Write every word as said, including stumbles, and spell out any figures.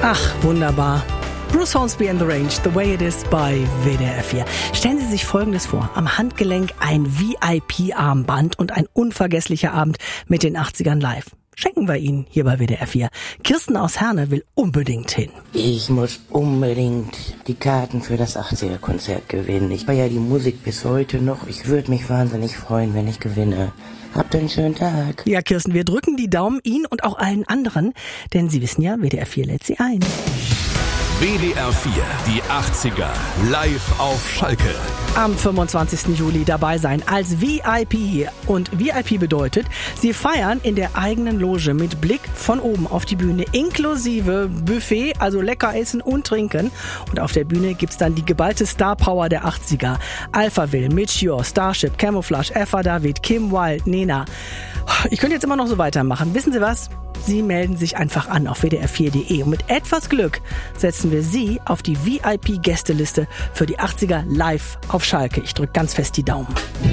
Ach, wunderbar. Bruce Hornsby and the Range, The Way It Is bei W D R vier. Stellen Sie sich Folgendes vor. Am Handgelenk ein V I P-Armband und ein unvergesslicher Abend mit den achtzigern live. Schenken wir Ihnen hier bei W D R vier. Kirsten aus Herne will unbedingt hin. Ich muss unbedingt die Karten für das achtziger-Konzert gewinnen. Ich feiere die Musik bis heute noch. Ich würde mich wahnsinnig freuen, wenn ich gewinne. Habt einen schönen Tag. Ja, Kirsten, wir drücken die Daumen Ihnen und auch allen anderen, denn Sie wissen ja, W D R vier lädt Sie ein. W D R vier, die achtziger, live auf Schalke. Am fünfundzwanzigsten Juli dabei sein als V I P. Und V I P bedeutet, Sie feiern in der eigenen Loge mit Blick von oben auf die Bühne, inklusive Buffet, also lecker essen und trinken. Und auf der Bühne gibt's dann die geballte Star Power der achtziger. Alphaville, Meteor, Starship, Camouflage, Effa David, Kim Wilde, Nena. Ich könnte jetzt immer noch so weitermachen. Wissen Sie was? Sie melden sich einfach an auf W D R vier Punkt de und mit etwas Glück setzen wir Sie auf die V I P-Gästeliste für die achtziger live auf Schalke. Ich drücke ganz fest die Daumen.